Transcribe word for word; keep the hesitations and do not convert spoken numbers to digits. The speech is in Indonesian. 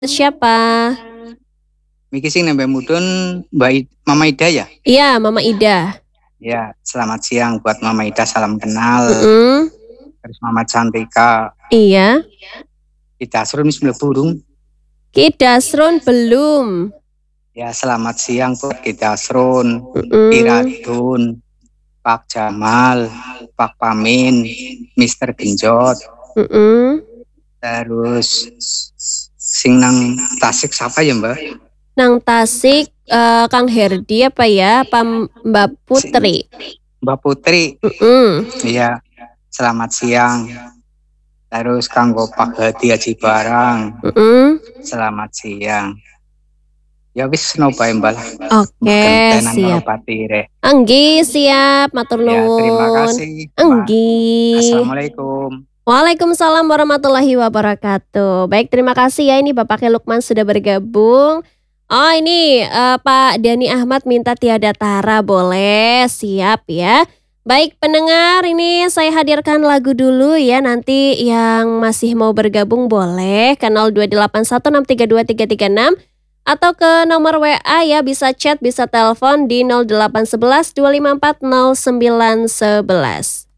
Siapa? Miki sing nembe mudhun Mbak I- Mama Ida ya? Iya, Mama Ida. Ya, selamat siang buat Mama Ida, salam kenal. Mm-mm. Terus Mama Cantika, Iya. Ida Asrun wis mlebu durung? Ki Dasrun belum. Ya, selamat siang buat Kita Asrun, Mm-mm. Iradun, Pak Jamal, Pak Pamin, Mister Genjot, Mm-mm. terus sing nang Tasik siapa ya Mbak? Nang Tasik, eh, Kang Herdi apa ya? Apa Mbak Putri? Mbak Putri, Mm-mm. iya, selamat siang. Terus kanggo Pak Hadi Haji Barang, Mm-mm. selamat siang. Ya wis no bae Mbak lah. Oke, Gentenan karo siap. patire. Anggi, siap. Matur Ya, terima nuwun. kasih, Mbak. Anggi. Assalamualaikum. Waalaikumsalam warahmatullahi wabarakatuh. Baik, terima kasih ya. Ini Bapaknya Lukman sudah bergabung. Oh, ini eh, Pak Dani Ahmad minta tiada tara, boleh? Siap ya. Baik, pendengar, ini saya hadirkan lagu dulu ya. Nanti yang masih mau bergabung boleh ke nol dua delapan satu enam tiga dua tiga tiga enam atau ke nomor W A ya, bisa chat, bisa telepon di nol delapan satu satu dua lima empat nol sembilan satu satu.